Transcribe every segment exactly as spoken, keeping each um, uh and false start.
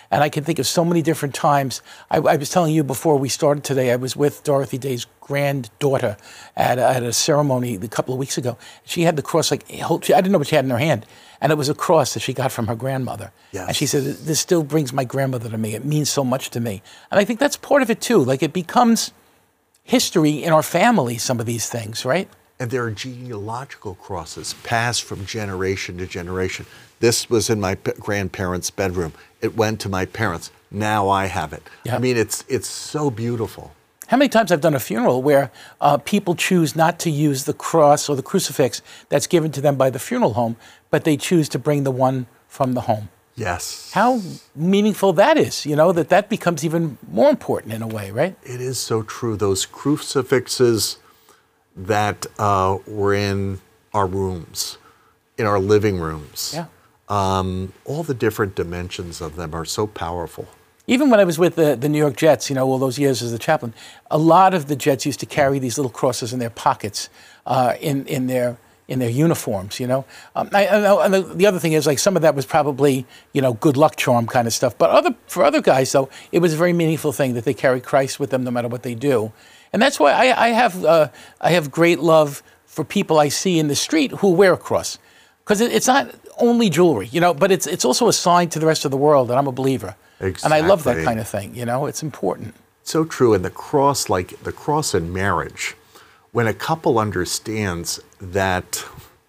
And I can think of so many different times. I, I was telling you before we started today, I was with Dorothy Day's granddaughter at a, at a ceremony a couple of weeks ago. She had the cross, like, I didn't know what she had in her hand. And it was a cross that she got from her grandmother. Yes. And she said, this still brings my grandmother to me. It means so much to me. And I think that's part of it too. Like, it becomes history in our family, some of these things, right? And there are genealogical crosses passed from generation to generation. This was in my grandparents' bedroom. It went to my parents. Now I have it. Yeah. I mean, it's it's so beautiful. How many times I've done a funeral where uh, people choose not to use the cross or the crucifix that's given to them by the funeral home, but they choose to bring the one from the home. Yes. How meaningful that is, you know, that that becomes even more important in a way, right? It is so true. Those crucifixes that uh, were in our rooms, in our living rooms. Yeah. Um, all the different dimensions of them are so powerful. Even when I was with the, the New York Jets, you know, all those years as the chaplain, a lot of the Jets used to carry these little crosses in their pockets, uh, in, in their in their uniforms, you know. Um, I, I know, and the, the other thing is, like, some of that was probably, you know, good luck charm kind of stuff. But other for other guys, though, it was a very meaningful thing that they carry Christ with them no matter what they do. And that's why I, I have uh, I have great love for people I see in the street who wear a cross. Because it, it's not only jewelry, you know, but it's it's also a sign to the rest of the world that I'm a believer. Exactly. And I love that kind of thing, you know, it's important. So true. And the cross, like the cross in marriage, when a couple understands that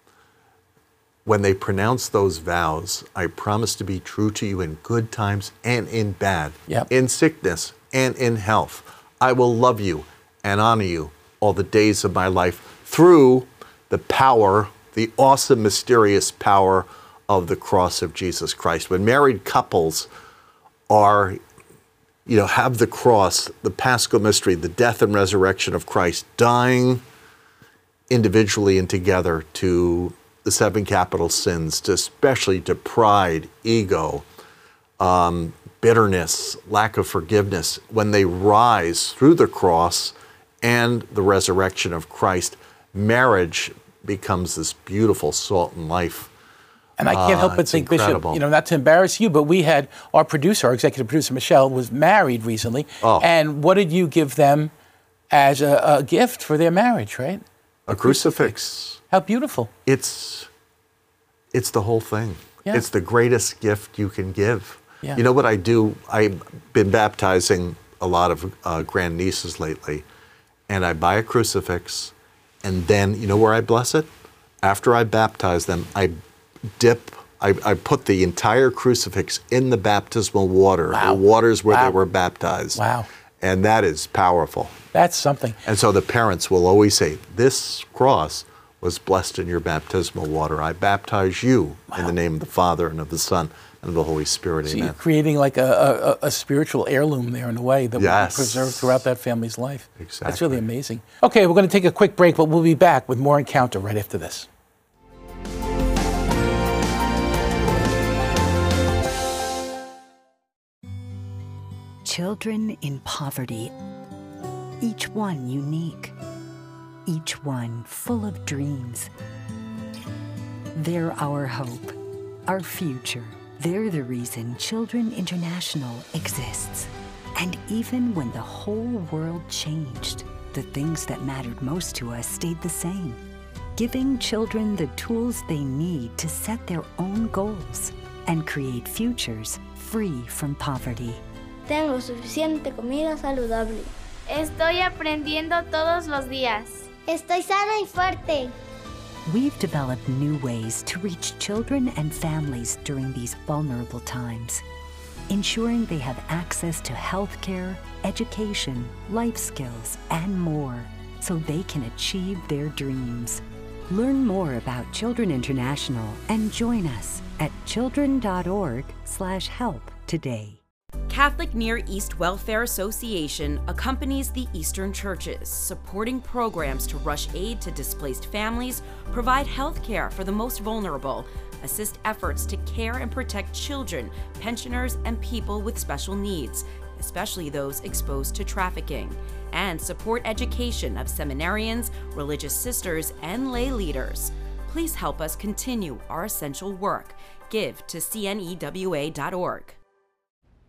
when they pronounce those vows, I promise to be true to you in good times and in bad, Yep. in sickness and in health. I will love you and honor you all the days of my life through the power, the awesome, mysterious power of the cross of Jesus Christ. When married couples are, you know, have the cross, the Paschal mystery, the death and resurrection of Christ, dying individually and together to the seven capital sins, to especially to pride, ego, um, bitterness, lack of forgiveness, when they rise through the cross and the resurrection of Christ, marriage becomes this beautiful salt and life. And I can't help Uh, but it's think, incredible. Bishop, you know, not to embarrass you, but we had our producer, our executive producer, Michelle, was married recently. Oh. And what did you give them as a, a gift for their marriage, right? A crucifix. How beautiful. It's, it's the whole thing. Yeah. It's the greatest gift you can give. Yeah. You know what I do? I've been baptizing a lot of uh, grandnieces lately, and I buy a crucifix, and then, you know where I bless it? After I baptize them, I dip, I, I put the entire crucifix in the baptismal water, Wow. the waters where Wow. they were baptized. Wow. And that is powerful. That's something. And so the parents will always say, this cross was blessed in your baptismal water. I baptize you Wow. in the name of the Father and of the Son and of the Holy Spirit. So Amen. you're creating like a, a, a spiritual heirloom there in a way that will Yes. be preserved throughout that family's life. Exactly. That's really amazing. Okay, we're going to take a quick break, but we'll be back with more Encounter right after this. Children in poverty, each one unique, each one full of dreams. They're our hope, our future. They're the reason Children International exists. And even when the whole world changed, the things that mattered most to us stayed the same, giving children the tools they need to set their own goals and create futures free from poverty. Tengo suficiente comida saludable. Estoy aprendiendo todos los días. Estoy sana y fuerte. We've developed new ways to reach children and families during these vulnerable times, ensuring they have access to healthcare, education, life skills, and more, so they can achieve their dreams. Learn more about Children International and join us at children dot org slash help today. Catholic Near East Welfare Association accompanies the Eastern churches, supporting programs to rush aid to displaced families, provide health care for the most vulnerable, assist efforts to care and protect children, pensioners, and people with special needs, especially those exposed to trafficking, and support education of seminarians, religious sisters, and lay leaders. Please help us continue our essential work. Give to C N E W A dot org.